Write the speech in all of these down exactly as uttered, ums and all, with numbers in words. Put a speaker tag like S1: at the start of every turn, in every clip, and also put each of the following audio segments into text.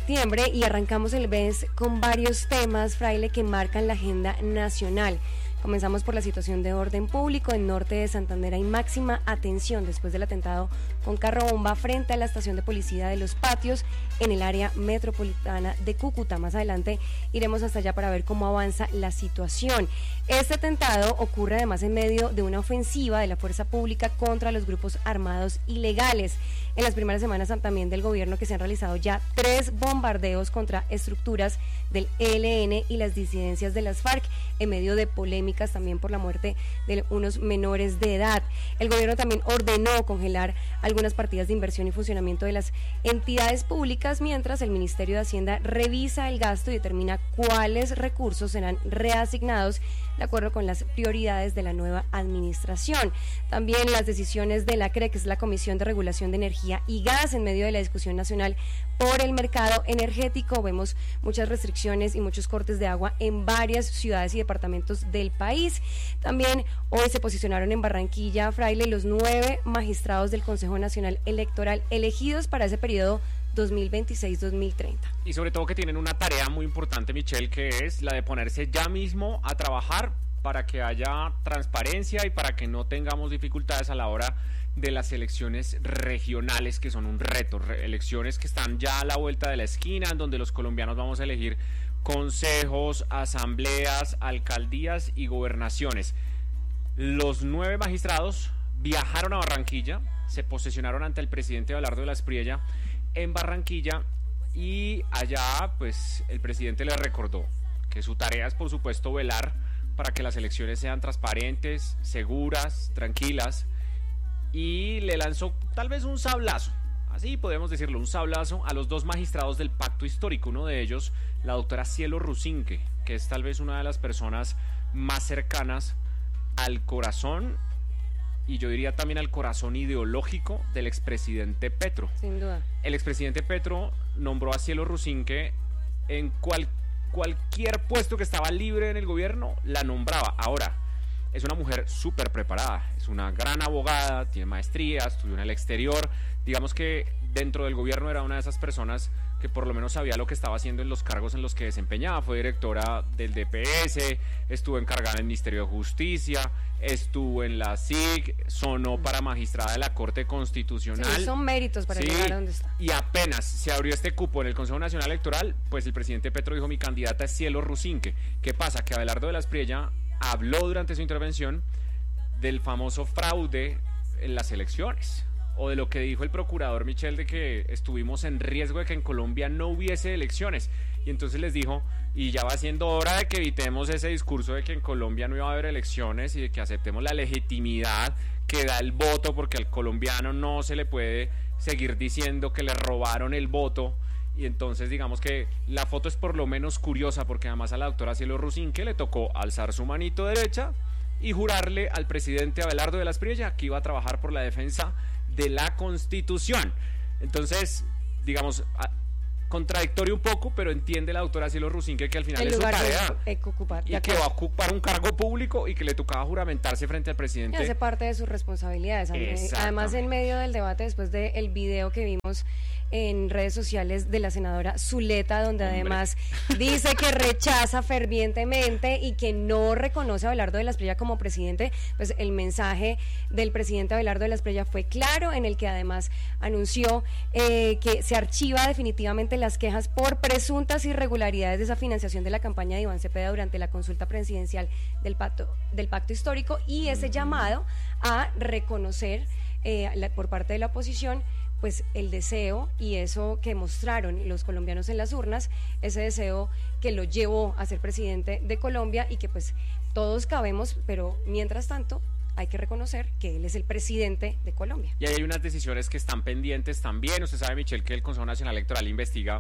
S1: septiembre y arrancamos el mes con varios temas, Fraile, que marcan la agenda nacional. Comenzamos por la situación de orden público. En norte de Santander hay máxima atención después del atentado con carro bomba frente a la estación de policía de Los Patios en el área metropolitana de Cúcuta. Más adelante iremos hasta allá para ver cómo avanza la situación. Este atentado ocurre además en medio de una ofensiva de la fuerza pública contra los grupos armados ilegales. En las primeras semanas también del gobierno que se han realizado ya tres bombardeos contra estructuras del E L N y las disidencias de las FARC en medio de polémicas también por la muerte de unos menores de edad. El gobierno también ordenó congelar algunas partidas de inversión y funcionamiento de las entidades públicas, mientras el Ministerio de Hacienda revisa el gasto y determina cuáles recursos serán reasignados de acuerdo con las prioridades de la nueva administración. También las decisiones de la C R E, que es la Comisión de Regulación de Energía y Gas, en medio de la discusión nacional por el mercado energético. Vemos muchas restricciones y muchos cortes de agua en varias ciudades y departamentos del país. También hoy se posicionaron en Barranquilla, Fraile, los nueve magistrados del Consejo Nacional Electoral elegidos para ese periodo dos mil veintiséis a dos mil treinta.
S2: Y sobre todo que tienen una tarea muy importante, Michelle, que es la de ponerse ya mismo a trabajar para que haya transparencia y para que no tengamos dificultades a la hora de las elecciones regionales, que son un reto, elecciones que están ya a la vuelta de la esquina, en donde los colombianos vamos a elegir consejos, asambleas, alcaldías y gobernaciones. Los nueve magistrados viajaron a Barranquilla, se posesionaron ante el presidente Abelardo de la Espriella en Barranquilla, y allá pues el presidente les recordó que su tarea es, por supuesto, velar para que las elecciones sean transparentes, seguras, tranquilas, y le lanzó tal vez un sablazo, así podemos decirlo, un sablazo a los dos magistrados del pacto histórico. Uno de ellos, la doctora Cielo Rusinque, que es tal vez una de las personas más cercanas al corazón, y yo diría también al corazón ideológico del expresidente Petro.
S1: Sin duda.
S2: El expresidente Petro nombró a Cielo Rusinque en cual, cualquier puesto que estaba libre en el gobierno, la nombraba. Ahora, es una mujer súper preparada, es una gran abogada, tiene maestría, estudió en el exterior. Digamos que dentro del gobierno era una de esas personas que por lo menos sabía lo que estaba haciendo en los cargos en los que desempeñaba. Fue directora del D P S, estuvo encargada en el Ministerio de Justicia, estuvo en la S I C, sonó para magistrada de la Corte Constitucional.
S1: Sí, son méritos para
S2: sí,
S1: llegar a donde está.
S2: Y apenas se abrió este cupo en el Consejo Nacional Electoral, pues el presidente Petro dijo: mi candidata es Cielo Rusinque. ¿Qué pasa? Que Abelardo de la Espriella habló durante su intervención del famoso fraude en las elecciones, o de lo que dijo el procurador Michel, de que estuvimos en riesgo de que en Colombia no hubiese elecciones, y entonces les dijo: y ya va siendo hora de que evitemos ese discurso de que en Colombia no iba a haber elecciones y de que aceptemos la legitimidad que da el voto, porque al colombiano no se le puede seguir diciendo que le robaron el voto. Y entonces digamos que la foto es por lo menos curiosa, porque además a la doctora Cielo Rusinque le tocó alzar su manito derecha y jurarle al presidente Abelardo de la Espriella que iba a trabajar por la defensa de la Constitución. Entonces, digamos, a, contradictorio un poco, pero entiende la doctora Cielo Rusinque que al final
S1: el
S2: es su tarea
S1: de, de ocupar,
S2: y que va a ocupar un cargo público y que le tocaba juramentarse frente al presidente.
S1: Y hace parte de sus responsabilidades. Además, en medio del debate, después del video que vimos en redes sociales de la senadora Zuleta, donde Hombre. además dice que rechaza fervientemente y que no reconoce a Abelardo de la Espriella como presidente, pues el mensaje del presidente Abelardo de la Espriella fue claro, en el que además anunció eh, que se archiva definitivamente las quejas por presuntas irregularidades de esa financiación de la campaña de Iván Cepeda durante la consulta presidencial del pacto, del pacto histórico, y ese uh-huh. llamado a reconocer eh, la, por parte de la oposición pues el deseo y eso que mostraron los colombianos en las urnas, ese deseo que lo llevó a ser presidente de Colombia, y que pues todos cabemos, pero mientras tanto hay que reconocer que él es el presidente de Colombia.
S2: Y ahí hay unas decisiones que están pendientes también. Usted sabe, Michelle, que el Consejo Nacional Electoral investiga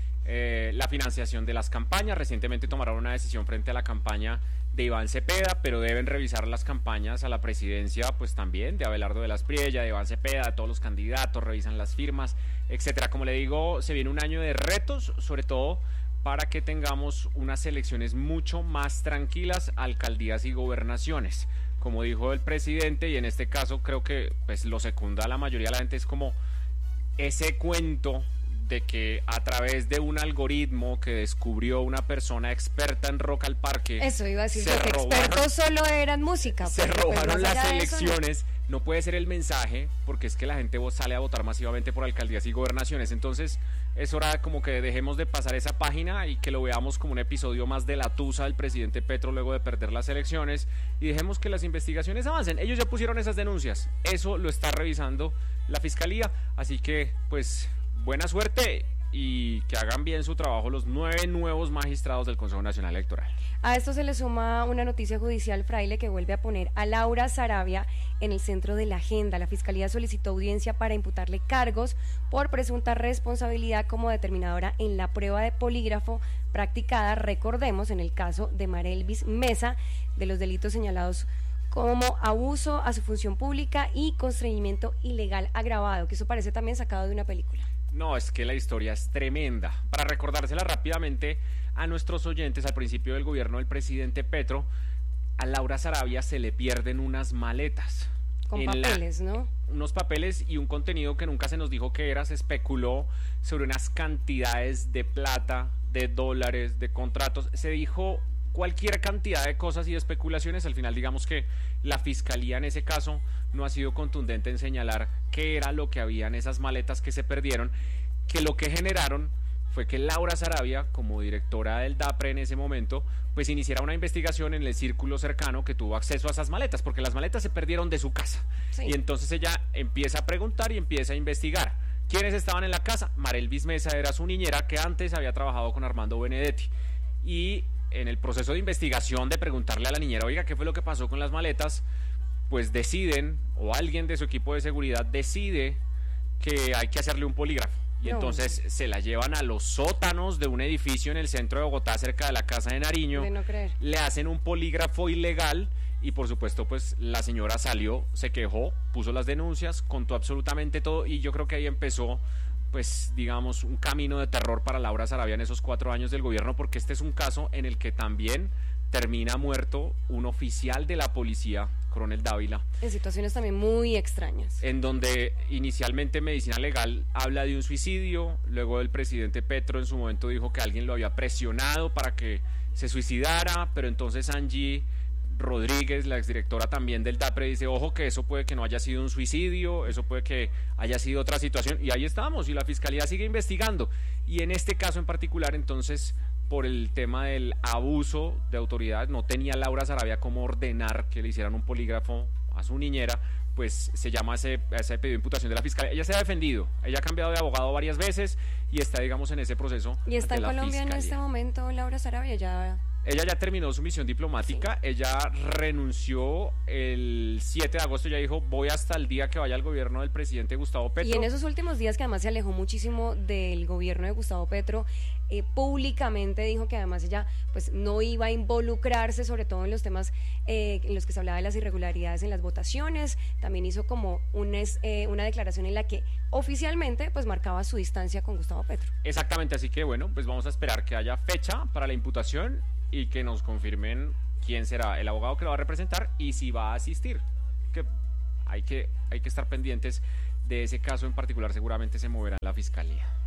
S2: eh, la financiación de las campañas. Recientemente tomaron una decisión frente a la campaña de Iván Cepeda, pero deben revisar las campañas a la presidencia, pues también de Abelardo de la Espriella, de Iván Cepeda, de todos los candidatos, revisan las firmas, etcétera. Como le digo, se viene un año de retos, sobre todo para que tengamos unas elecciones mucho más tranquilas, alcaldías y gobernaciones. Como dijo el presidente, y en este caso creo que pues lo secunda la mayoría de la gente, es como ese cuento de que a través de un algoritmo que descubrió una persona experta en Rock al Parque,
S1: eso iba a decir, que expertos solo eran música,
S2: se robaron las elecciones. No puede ser el mensaje, porque es que la gente sale a votar masivamente por alcaldías y gobernaciones. Entonces es hora como que dejemos de pasar esa página y que lo veamos como un episodio más de la tusa del presidente Petro luego de perder las elecciones, y dejemos que las investigaciones avancen. Ellos ya pusieron esas denuncias, eso lo está revisando la fiscalía, así que pues buena suerte y que hagan bien su trabajo los nueve nuevos magistrados del Consejo Nacional Electoral.
S1: A esto se le suma una noticia judicial, Fraile, que vuelve a poner a Laura Sarabia en el centro de la agenda. La Fiscalía solicitó audiencia para imputarle cargos por presunta responsabilidad como determinadora en la prueba de polígrafo practicada, recordemos, en el caso de Marelvis Mesa, de los delitos señalados como abuso a su función pública y constreñimiento ilegal agravado, que eso parece también sacado de una película.
S2: No, es que la historia es tremenda. Para recordársela rápidamente a nuestros oyentes, al principio del gobierno del presidente Petro, a Laura Sarabia se le pierden unas maletas.
S1: Con en papeles, la, ¿no?
S2: Unos papeles y un contenido que nunca se nos dijo que era. Se especuló sobre unas cantidades de plata, de dólares, de contratos. Se dijo cualquier cantidad de cosas y de especulaciones. Al final, digamos que la fiscalía en ese caso no ha sido contundente en señalar qué era lo que había en esas maletas que se perdieron, que lo que generaron fue que Laura Sarabia, como directora del DAPRE en ese momento, pues iniciara una investigación en el círculo cercano que tuvo acceso a esas maletas, porque las maletas se perdieron de su casa. Sí. Y entonces ella empieza a preguntar y empieza a investigar. ¿Quiénes estaban en la casa? Marelvis Mesa era su niñera, que antes había trabajado con Armando Benedetti. Y en el proceso de investigación, de preguntarle a la niñera, oiga, ¿qué fue lo que pasó con las maletas?, pues deciden, o alguien de su equipo de seguridad decide que hay que hacerle un polígrafo. Y no. Entonces se la llevan a los sótanos de un edificio en el centro de Bogotá, cerca de la Casa de Nariño.
S1: De no creer.
S2: Le hacen un polígrafo ilegal y por supuesto pues la señora salió, se quejó, puso las denuncias, contó absolutamente todo, y yo creo que ahí empezó pues digamos un camino de terror para Laura Sarabia en esos cuatro años del gobierno, porque este es un caso en el que también termina muerto un oficial de la policía, Coronel Dávila.
S1: En situaciones también muy extrañas.
S2: En donde inicialmente Medicina Legal habla de un suicidio, luego el presidente Petro en su momento dijo que alguien lo había presionado para que se suicidara, pero entonces Angie Rodríguez, la exdirectora también del DAPRE, dice, ojo que eso puede que no haya sido un suicidio, eso puede que haya sido otra situación, y ahí estamos, y la Fiscalía sigue investigando. Y en este caso en particular, entonces, por el tema del abuso de autoridad, no tenía Laura Sarabia cómo ordenar que le hicieran un polígrafo a su niñera, pues se llama ese, ese pedido de imputación de la Fiscalía. Ella se ha defendido, ella ha cambiado de abogado varias veces y está, digamos, en ese proceso.
S1: ¿Y está en Colombia
S2: Fiscalía.
S1: En este momento Laura Sarabia? Ya...
S2: Ella ya terminó su misión diplomática, sí. Ella renunció el siete de agosto, ya dijo, voy hasta el día que vaya al gobierno del presidente Gustavo Petro.
S1: Y en esos últimos días, que además se alejó muchísimo del gobierno de Gustavo Petro, eh, públicamente dijo que además ella pues no iba a involucrarse, sobre todo en los temas eh, en los que se hablaba de las irregularidades en las votaciones. También hizo como un es, eh, una declaración en la que oficialmente pues marcaba su distancia con Gustavo Petro.
S2: Exactamente, así que bueno, pues vamos a esperar que haya fecha para la imputación y que nos confirmen quién será el abogado que lo va a representar y si va a asistir, que hay que, hay que estar pendientes de ese caso en particular. Seguramente se moverá la Fiscalía.